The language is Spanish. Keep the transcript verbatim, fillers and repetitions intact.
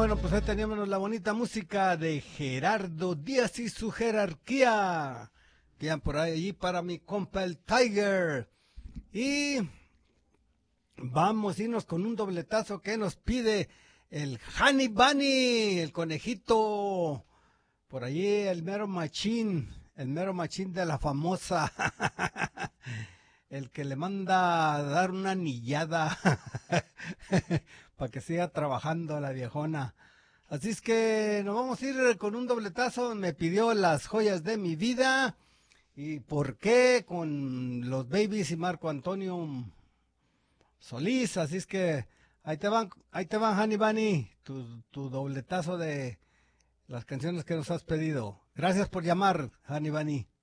bueno, pues ahí teníamos la bonita música de Gerardo Díaz y su jerarquía. Quedan por ahí para mi compa el Tiger. Y vamos a irnos con un dobletazo que nos pide el Honey Bunny, el conejito. Por allí el mero machín, el mero machín de la famosa. El que le manda a dar una anillada para que siga trabajando la viejona. Así es que nos vamos a ir con un dobletazo. Me pidió Las Joyas de Mi Vida. ¿Y por qué? Con los Babies y Marco Antonio Solís. Así es que ahí te van, ahí te van, Honey Bunny, tu, tu dobletazo de las canciones que nos has pedido. Gracias por llamar, Honey Bunny.